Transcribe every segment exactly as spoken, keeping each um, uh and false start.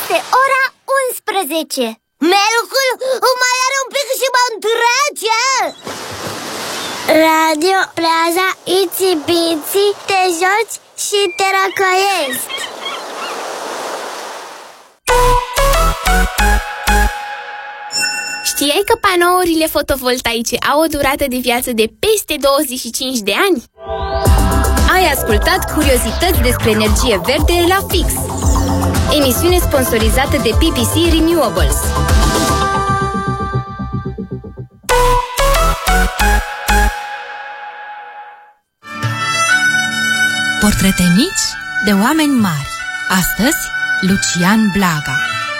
Este ora unsprezece. Melcul mai are un pic și mă întrece. Radio Plaza Itsy Bitsy, te joci și te răcăiești. Știai că panourile fotovoltaice au o durată de viață de peste douăzeci și cinci de ani? Ai ascultat curiozități despre energie verde la Fix, emisiune sponsorizată de P P C Renewables. Portrete mici de oameni mari. Astăzi, Lucian Blaga.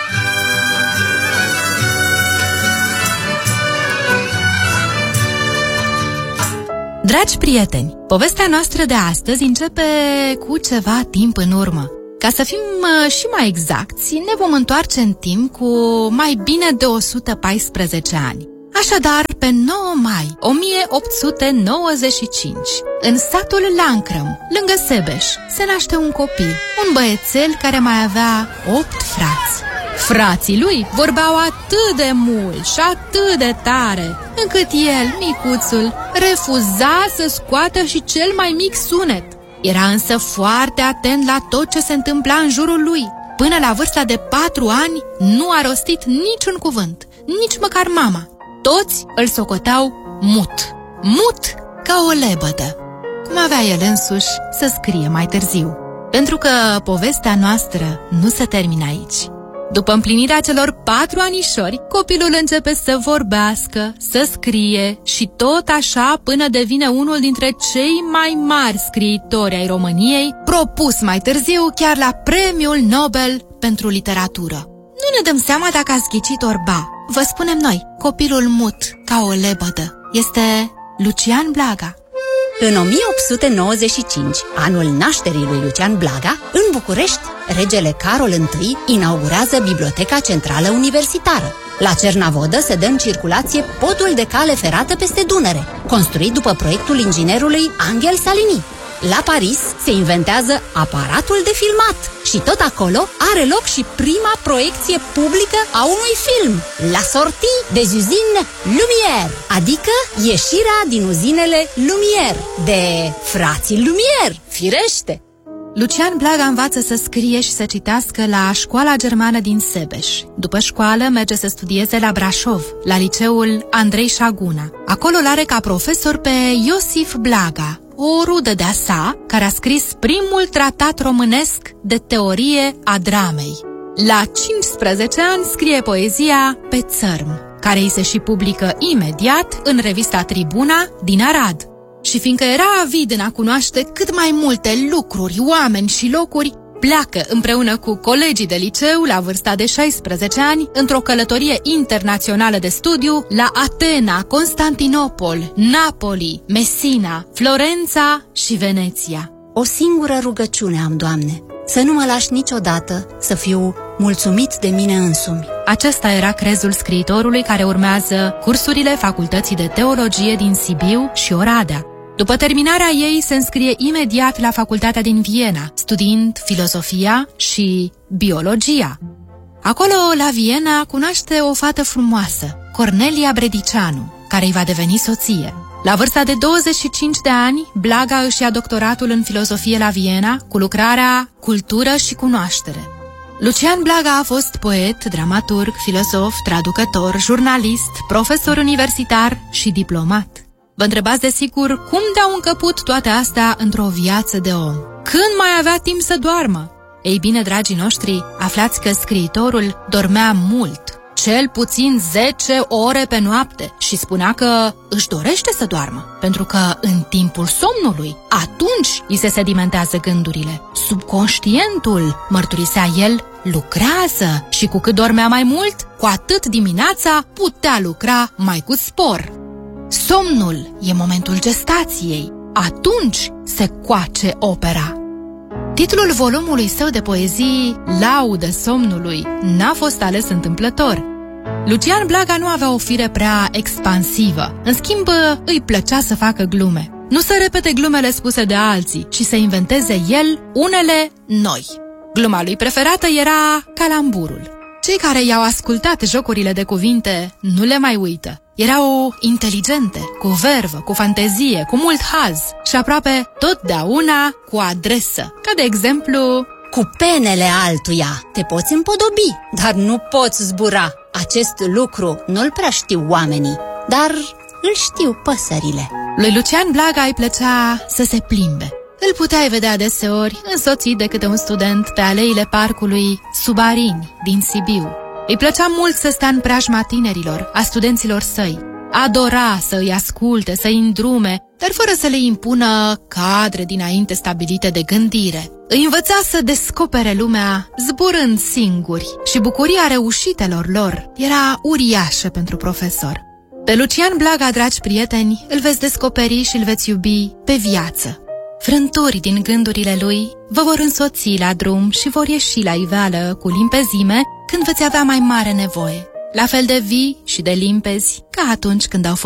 Dragi prieteni, povestea noastră de astăzi începe cu ceva timp în urmă. Ca să fim uh, și mai exacti, ne vom întoarce în timp cu mai bine de o sută paisprezece ani. Așadar, pe nouă mai o mie opt sute nouăzeci și cinci, în satul Lancrăm, lângă Sebeș, se naște un copil, un băiețel care mai avea opt frați. Frații lui vorbeau atât de mult și atât de tare, încât el, micuțul, refuza să scoată și cel mai mic sunet. Era însă foarte atent la tot ce se întâmpla în jurul lui. Până la vârsta de patru ani nu a rostit niciun cuvânt, nici măcar mama. Toți îl socoteau mut, mut ca o lebădă, cum avea el însuși să scrie mai târziu. Pentru că povestea noastră nu se termină aici. După împlinirea celor patru anișori, copilul începe să vorbească, să scrie și tot așa până devine unul dintre cei mai mari scriitori ai României, propus mai târziu chiar la Premiul Nobel pentru literatură. Nu ne dăm seama dacă ați ghicit orba. Vă spunem noi, copilul mut ca o lebădă este Lucian Blaga. În o mie opt sute nouăzeci și cinci, anul nașterii lui Lucian Blaga, în București, regele Carol I inaugurează Biblioteca Centrală Universitară. La Cernavodă se dă în circulație podul de cale ferată peste Dunăre, construit după proiectul inginerului Angel Salini. La Paris se inventează aparatul de filmat și tot acolo are loc și prima proiecție publică a unui film, La sortie des usines Lumière, adică ieșirea din uzinele Lumière, de frații Lumière, firește! Lucian Blaga învață să scrie și să citească la școala germană din Sebeș. După școală merge să studieze la Brașov, la liceul Andrei Șaguna. Acolo îl are ca profesor pe Iosif Blaga, o rudă de-a sa, care a scris primul tratat românesc de teorie a dramei. La cincisprezece ani scrie poezia Pe țărm, care îi se și publică imediat în revista Tribuna din Arad. Și fiindcă era avid în a cunoaște cât mai multe lucruri, oameni și locuri, pleacă împreună cu colegii de liceu la vârsta de șaisprezece ani într-o călătorie internațională de studiu la Atena, Constantinopol, Napoli, Messina, Florența și Veneția. O singură rugăciune am, Doamne, să nu mă lași niciodată să fiu mulțumit de mine însumi. Acesta era crezul scriitorului care urmează cursurile Facultății de Teologie din Sibiu și Oradea. După terminarea ei, se înscrie imediat la facultatea din Viena, studiind filozofia și biologia. Acolo, la Viena, cunoaște o fată frumoasă, Cornelia Bredicianu, care îi va deveni soție. La vârsta de douăzeci și cinci de ani, Blaga își ia doctoratul în filozofie la Viena, cu lucrarea Cultură și cunoaștere. Lucian Blaga a fost poet, dramaturg, filozof, traducător, jurnalist, profesor universitar și diplomat. Vă întrebați desigur cum de-au încăput toate astea într-o viață de om? Când mai avea timp să doarmă? Ei bine, dragii noștri, aflați că scriitorul dormea mult, cel puțin zece ore pe noapte, și spunea că își dorește să doarmă, pentru că în timpul somnului, atunci îi se sedimentează gândurile. Subconștientul, mărturisea el, lucrează și cu cât dormea mai mult, cu atât dimineața putea lucra mai cu spor. Somnul e momentul gestației, atunci se coace opera. Titlul volumului său de poezii, Laudă somnului, n-a fost ales întâmplător. Lucian Blaga nu avea o fire prea expansivă, în schimb îi plăcea să facă glume. Nu să repete glumele spuse de alții, ci să inventeze el unele noi. Gluma lui preferată era calamburul. Cei care i-au ascultat jocurile de cuvinte nu le mai uită. Erau inteligente, cu vervă, cu fantezie, cu mult haz și aproape totdeauna cu adresă, ca de exemplu... Cu penele altuia te poți împodobi, dar nu poți zbura. Acest lucru nu-l prea știu oamenii, dar îl știu păsările. Lui Lucian Blaga îi plăcea să se plimbe. Îl puteai vedea deseori însoțit de câte un student pe aleile parcului Subarini din Sibiu. Îi plăcea mult să stea în preajma tinerilor, a studenților săi. Adora să îi asculte, să îi îndrume, dar fără să le impună cadre dinainte stabilite de gândire. Îi învăța să descopere lumea zburând singuri și bucuria reușitelor lor era uriașă pentru profesor. Pe Lucian Blaga, dragi prieteni, îl veți descoperi și îl veți iubi pe viață. Frânturi din gândurile lui vă vor însoți la drum și vor ieși la iveală cu limpezime când veți avea mai mare nevoie, la fel de vii și de limpezi ca atunci când au fost